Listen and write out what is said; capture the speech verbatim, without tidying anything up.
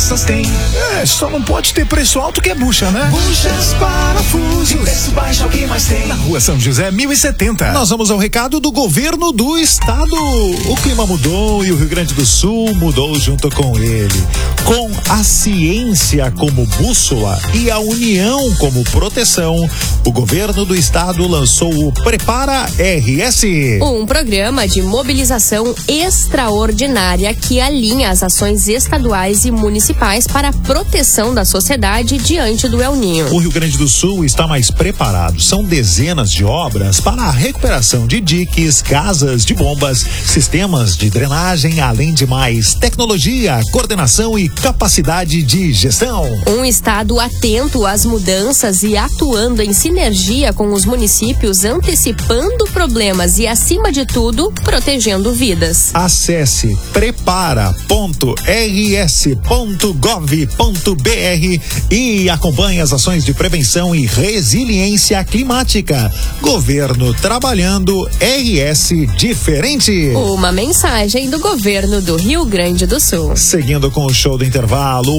peças tem. É, só não pode ter preço alto que é bucha, né? Buchas, parafusos, de preço baixo é o que mais tem. Na Rua São José, mil e setenta. Nós vamos ao recado do governo do estado. O clima mudou e o Rio Grande do Sul mudou junto com ele. Com a ciência como bússola e a união como proteção, o governo do estado lançou o Prepara R S. Um programa de mobilização extraordinária que alinha as ações estaduais e municipais para a proteção da sociedade diante do El Niño. O Rio Grande do Sul está mais preparado. São dezenas de obras para a recuperação de diques, casas de bombas, sistemas de drenagem, além de mais tecnologia, coordenação e capacidade de gestão. Um estado atento às mudanças e atuando em sinergia com os municípios, antecipando problemas e, acima de tudo, protegendo vidas. Acesse prepara ponto r s ponto gov ponto b r e acompanhe as ações de prevenção e resiliência climática. Governo trabalhando, R S diferente. Uma mensagem do governo do Rio Grande do Sul. Seguindo com o show do intervalo.